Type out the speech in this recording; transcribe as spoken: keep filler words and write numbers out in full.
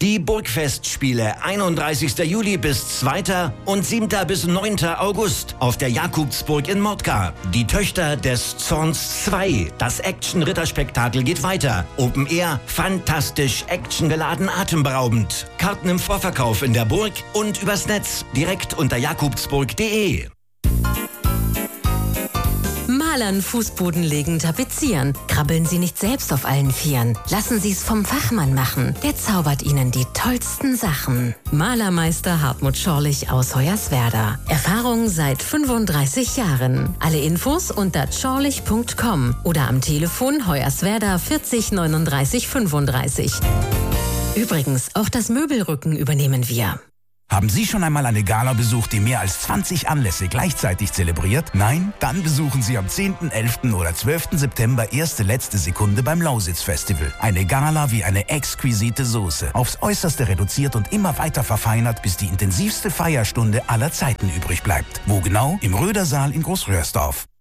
Die Burgfestspiele einunddreißigsten Juli bis zweiten und siebten bis neunten August auf der Jakobsburg in Mordgar. Die Töchter des Zorns zwei. Das Action-Ritterspektakel geht weiter. Open Air, fantastisch, actiongeladen, atemberaubend. Karten im Vorverkauf in der Burg und übers Netz direkt unter jakobsburg punkt de. Malern, Fußboden legen, tapezieren. Krabbeln Sie nicht selbst auf allen Vieren. Lassen Sie es vom Fachmann machen. Der zaubert Ihnen die tollsten Sachen. Malermeister Hartmut Schorlich aus Hoyerswerda. Erfahrung seit fünfunddreißig Jahren. Alle Infos unter schorlich punkt com oder am Telefon Hoyerswerda vierzig neununddreißig fünfunddreißig. Übrigens, auch das Möbelrücken übernehmen wir. Haben Sie schon einmal eine Gala besucht, die mehr als zwanzig Anlässe gleichzeitig zelebriert? Nein? Dann besuchen Sie am zehnten, elften oder zwölften September erste letzte Sekunde beim Lausitz-Festival. Eine Gala wie eine exquisite Soße. Aufs Äußerste reduziert und immer weiter verfeinert, bis die intensivste Feierstunde aller Zeiten übrig bleibt. Wo genau? Im Rödersaal in Großröhrsdorf.